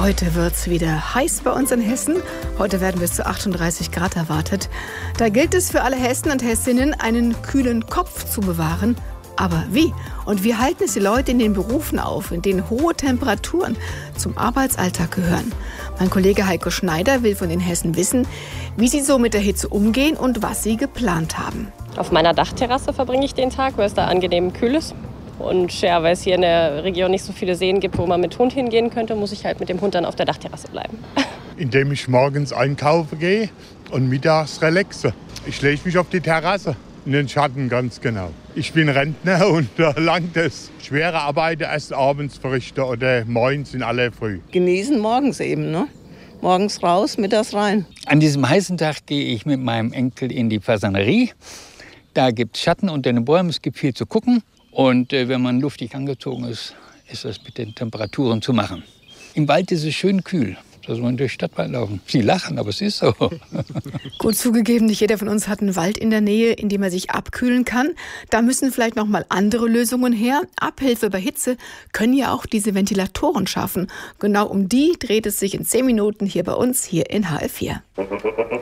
Heute wird es wieder heiß bei uns in Hessen. Heute werden bis zu 38 Grad erwartet. Da gilt es für alle Hessen und Hessinnen, einen kühlen Kopf zu bewahren. Aber wie? Und wie halten es die Leute in den Berufen auf, in denen hohe Temperaturen zum Arbeitsalltag gehören? Mein Kollege Heiko Schneider will von den Hessen wissen, wie sie so mit der Hitze umgehen und was sie geplant haben. Auf meiner Dachterrasse verbringe ich den Tag, weil es da angenehm kühl ist. Und ja, weil es hier in der Region nicht so viele Seen gibt, wo man mit Hund hingehen könnte, muss ich halt mit dem Hund dann auf der Dachterrasse bleiben. Indem ich morgens einkaufen gehe und mittags relaxe. Ich lege mich auf die Terrasse, in den Schatten ganz genau. Ich bin Rentner und da langt es. Schwere Arbeit erst abends verrichten oder morgens in aller Früh. Genießen morgens eben, ne? Morgens raus, mittags rein. An diesem heißen Tag gehe ich mit meinem Enkel in die Fasanerie. Da gibt es Schatten unter den Bäumen, es gibt viel zu gucken. Und wenn man luftig angezogen ist, ist das mit den Temperaturen zu machen. Im Wald ist es schön kühl, dass man durch den Stadtwald laufen. Sie lachen, aber es ist so. Gut zugegeben, nicht jeder von uns hat einen Wald in der Nähe, in dem er sich abkühlen kann. Da müssen vielleicht noch mal andere Lösungen her. Abhilfe bei Hitze können ja auch diese Ventilatoren schaffen. Genau um die dreht es sich in 10 Minuten hier bei uns, hier in HR4.